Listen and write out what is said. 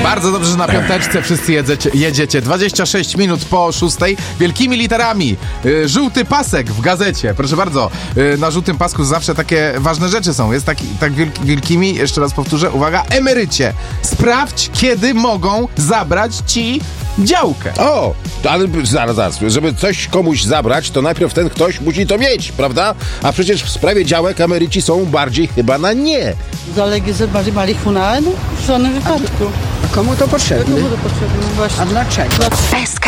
Bardzo dobrze, że na piąteczce wszyscy jedziecie. 26 minut po 6. Wielkimi literami. Żółty pasek w gazecie. Proszę bardzo, na żółtym pasku zawsze takie ważne rzeczy są. Jest tak wielkimi, jeszcze raz powtórzę, uwaga, emerycie. Sprawdź, kiedy mogą zabrać ci działkę. O, ale zaraz, żeby coś komuś zabrać, to najpierw ten ktoś musi to mieć, prawda? A przecież w sprawie działek emeryci są bardziej chyba na nie. marihuanę? W żadnym wypadku. Komu to potrzebne? Komu to potrzebne? Właśnie. A dlaczego?